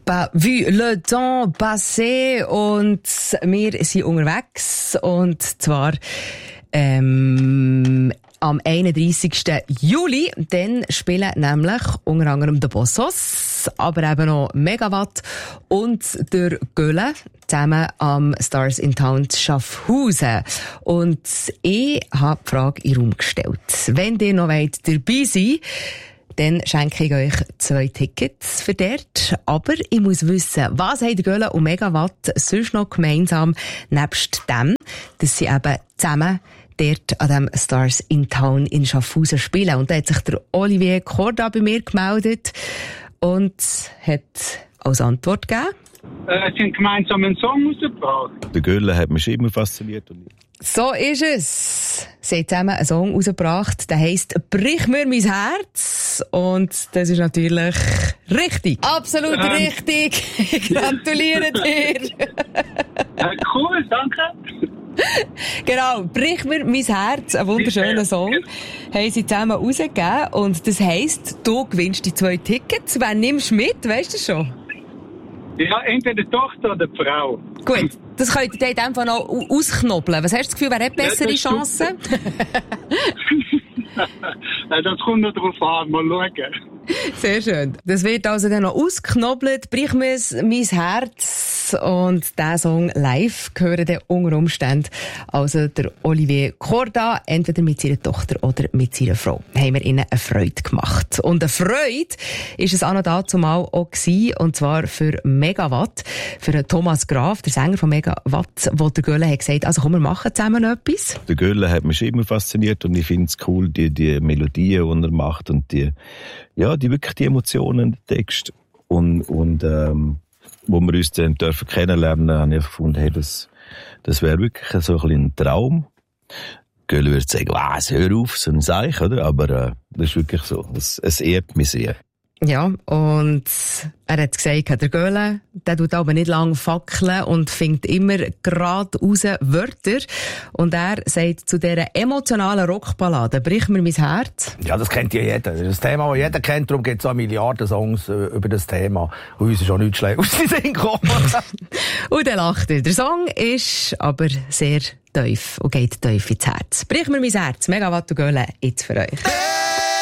Pas vu le temps passé und wir sind unterwegs und zwar am 31. Juli. Dann spielen nämlich unter anderem der Bossos, aber eben noch Megawatt und der Göhle zusammen am Stars in Town Schaffhausen. Und ich habe die Frage in den Raum gestellt. Wenn ihr noch dabei seid, dann schenke ich euch 2 Tickets für dort. Aber ich muss wissen, was haben Göhle und Megawatt sonst noch gemeinsam, nebst dem, dass sie eben zusammen dort an dem Stars in Town in Schaffhausen spielen. Und da hat sich der Olivier Korda bei mir gemeldet und hat als Antwort gegeben: Sie haben gemeinsam einen Song rausgebracht. Der Göhle hat mich immer fasziniert. So ist es. Sie haben zusammen einen Song rausgebracht, der heisst «Brich mir mein Herz». Und das ist natürlich richtig. Absolut richtig. Ich gratuliere dir. Cool, danke. Genau, «Brich mir mein Herz», ein wunderschöner Song, haben sie zusammen rausgegeben. Und das heisst, du gewinnst die 2 Tickets. Wen nimmst du mit, weißt du schon? Ja, entweder die Tochter oder die Frau. Gut, das könnt ihr dann einfach noch ausknobeln. Was hast du das Gefühl, wer hat bessere Chancen? Das kommt noch drauf an, mal schauen. Sehr schön. Das wird also dann noch ausknobelt. «Brich mir mein Herz». Und diesen Song live gehören dann unter Umständen also der Olivier Korda, entweder mit seiner Tochter oder mit seiner Frau. Haben wir ihnen eine Freude gemacht. Und eine Freude ist es auch noch dazumal auch gewesen, und zwar für Megawatt, für Thomas Graf, der Sänger von Megawatt, wo der Göhle hat gesagt, also komm, wir machen zusammen etwas. Der Göhle hat mich immer fasziniert und ich finde es cool, die Melodien, die er macht und die wirklich die Emotionen, den Text und wo wir uns dann dürfen kennenlernen, habe ich gefunden, hey, das wäre wirklich so ein bisschen ein Traum. Göhle würde sagen, was, hör auf, so ein Seich, oder? Aber das ist wirklich so, es ehrt mich sehr. Ja, und er hat gesagt, der Göhle, der tut aber nicht lange fackeln und findet immer gerade raus Wörter. Und er sagt zu dieser emotionalen Rockballade, «Brich mir mein Herz». Ja, das kennt ja jeder. Das ist ein Thema, das jeder kennt, darum gibt es auch Milliarden Songs über das Thema. Und uns ist auch nichts schlecht aus den Sinn gekommen. Und dann lacht er. Der Song ist aber sehr tief und geht tief ins Herz. «Brich mir mein Herz», Megawatt und Göhle, jetzt für euch.